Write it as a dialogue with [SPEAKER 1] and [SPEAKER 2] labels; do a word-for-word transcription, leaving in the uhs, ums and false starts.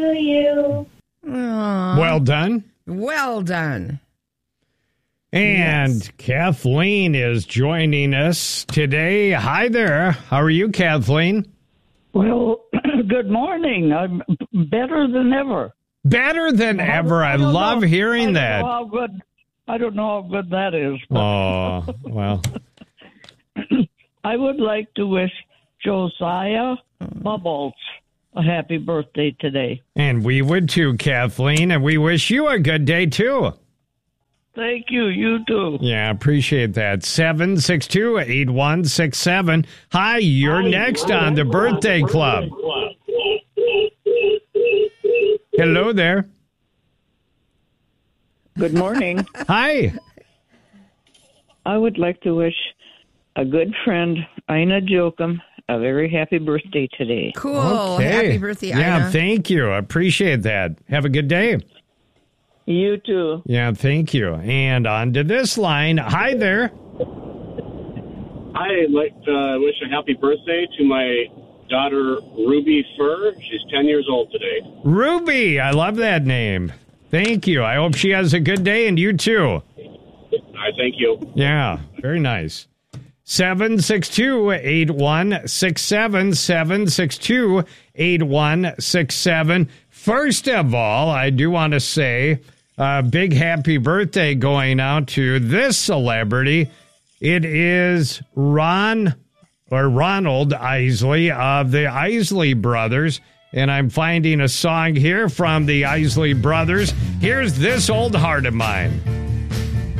[SPEAKER 1] to you.
[SPEAKER 2] Aww.
[SPEAKER 3] Well done.
[SPEAKER 2] Well done.
[SPEAKER 3] And yes. Kathleen is joining us today. Hi there. How are you, Kathleen?
[SPEAKER 4] Well, good morning. I'm better than ever.
[SPEAKER 3] Better than
[SPEAKER 4] I
[SPEAKER 3] ever. I, I love
[SPEAKER 4] know,
[SPEAKER 3] hearing
[SPEAKER 4] I
[SPEAKER 3] that.
[SPEAKER 4] Don't know how good, I don't know how good that is.
[SPEAKER 3] Oh, well.
[SPEAKER 4] I would like to wish Josiah Bubbles a happy birthday today.
[SPEAKER 3] And we would too, Kathleen, and we wish you a good day too.
[SPEAKER 4] Thank you. You too.
[SPEAKER 3] Yeah, appreciate that. seven six two, eight one six seven. Hi, you're next on the Birthday Club. Hello there.
[SPEAKER 4] Good morning.
[SPEAKER 3] Hi.
[SPEAKER 4] I would like to wish a good friend, Ina Jokum, a very happy birthday today.
[SPEAKER 2] Cool.
[SPEAKER 3] Okay.
[SPEAKER 2] Happy birthday, Ina.
[SPEAKER 3] Yeah, thank you. I appreciate that. Have a good day.
[SPEAKER 4] You too.
[SPEAKER 3] Yeah, thank you. And on to this line. Hi there.
[SPEAKER 5] I'd like to wish a happy birthday to my daughter, Ruby Fur. She's ten years old today.
[SPEAKER 3] Ruby, I love that name. Thank you. I hope she has a good day, and you too.
[SPEAKER 5] I thank you.
[SPEAKER 3] Yeah, very nice. seven six two, eight one six seven, seven six two, eight one six seven. First of all, I do want to say a big happy birthday going out to this celebrity. It is Ron or Ronald Isley of the Isley Brothers. And I'm finding a song here from the Isley Brothers. Here's This Old Heart of Mine.